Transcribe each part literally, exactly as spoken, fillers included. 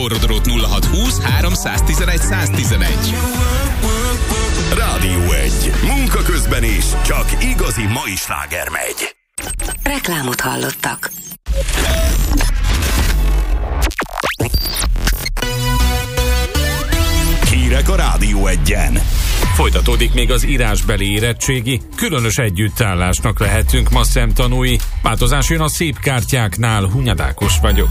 forrodrót nulla hat húsz három tizenegy száz tizenegy. Rádió egy. Munka közben is csak igazi mai sláger megy. Reklámot hallottak. Hírek a Rádió egyen. Folytatódik még az írásbeli érettségi, különös együttállásnak lehetünk ma szemtanúi. Változás jön a szép kártyáknál, Hunyad vagyok.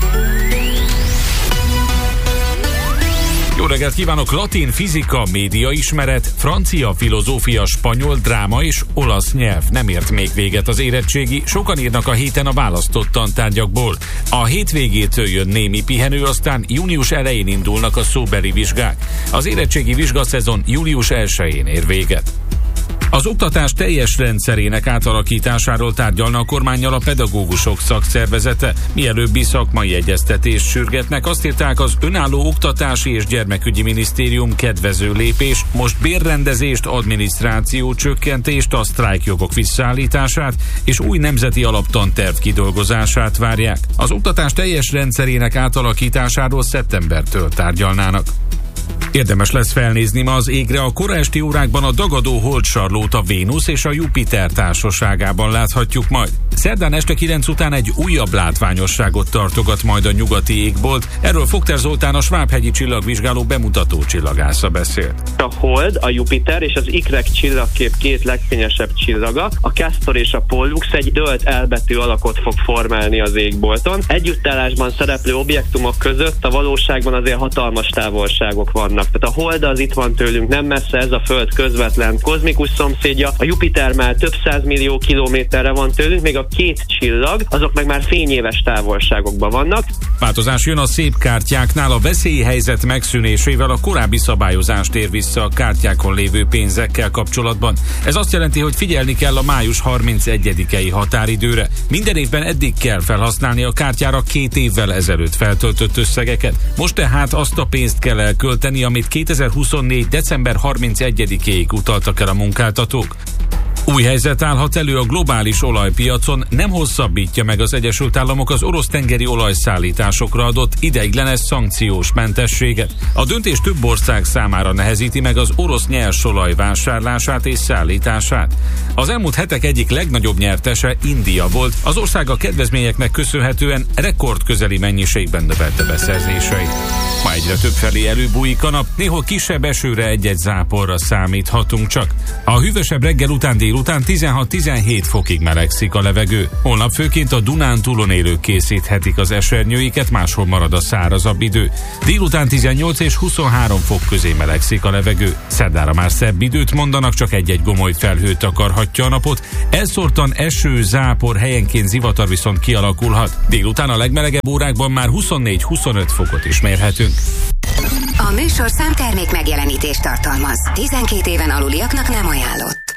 Jó reggelt kívánok! Latin, fizika, médiaismeret, francia, filozófia, spanyol, dráma és olasz nyelv. Nem ért még véget az érettségi, sokan írnak a héten a választott tantárgyakból. A hétvégétől jön némi pihenő, aztán június elején indulnak a szóbeli vizsgák. Az érettségi vizsgaszezon július elsején ér véget. Az oktatás teljes rendszerének átalakításáról tárgyalna a kormánnyal a pedagógusok szakszervezete. Mielőbbi szakmai egyeztetést sürgetnek, azt írták, az önálló oktatási és gyermekügyi minisztérium kedvező lépés, most bérrendezést, adminisztráció csökkentést, a sztrájkjogok visszaállítását és új nemzeti alaptanterv kidolgozását várják. Az oktatás teljes rendszerének átalakításáról szeptembertől tárgyalnának. Érdemes lesz felnézni ma az égre, a kora esti órákban a dagadó holdsarlót a Vénusz és a Jupiter társaságában láthatjuk majd. Szerdán este kilenc után egy újabb látványosságot tartogat majd a nyugati égbolt. Erről Fogter Zoltán, a Svábhegyi csillagvizsgáló bemutató csillagásza beszélt. A Hold, a Jupiter és az ikrek csillagkép két legfényesebb csillaga, a Castor és a Pollux egy dölt elbetű alakot fog formálni az égbolton. Együttállásban szereplő objektumok között a valóságban azért hatalmas távolságok vannak. Tehát a Hold az itt van tőlünk nem messze, ez a Föld közvetlen kozmikus szomszédja, a Jupiter már több százmillió kilométerre van tőlünk, még a két csillag, azok meg már fényéves távolságokban vannak. Változás jön a szép kártyáknál, a veszélyhelyzet megszűnésével a korábbi szabályozást ér vissza a kártyákon lévő pénzekkel kapcsolatban. Ez azt jelenti, hogy figyelni kell a május harmincegyedikei határidőre. Minden évben eddig kell felhasználni a kártyára két évvel ezelőtt feltöltött összegeket. Most tehát azt a pénzt kell elkölteni, amit kétezer-huszonnégy. december harmincegyedikéig utaltak el a munkáltatók. Új helyzet állhat elő a globális olajpiacon, nem hosszabbítja meg az Egyesült Államok az orosz tengeri olajszállításokra adott ideiglenes szankciós mentességet. A döntés több ország számára nehezíti meg az orosz nyersolaj vásárlását és szállítását. Az elmúlt hetek egyik legnagyobb nyertese India volt, az ország a kedvezményeknek köszönhetően rekordközeli mennyiségben növelte beszerzéseit. Ma egyre többfelé előbújik a nap, néhol kisebb esőre egy-egy záporra számíthatunk csak. A hűvösebb reggel után délután tizenhat-tizenhét fokig melegszik a levegő. Holnap főként a Dunántúlon élők készíthetik az esernyőiket, máshol marad a szárazabb idő. Délután tizennyolc és huszonhárom fok közé melegszik a levegő. Szerdára már szebb időt mondanak, csak egy-egy gomoly felhő takarhatja a napot. Elszórtan eső, zápor, helyenként zivatar viszont kialakulhat. Délután a legmelegebb órákban már huszonnégy-huszonöt fokot is mérhetünk. A műsorszám termék megjelenítést tartalmaz. tizenkét éven aluliaknak nem ajánlott.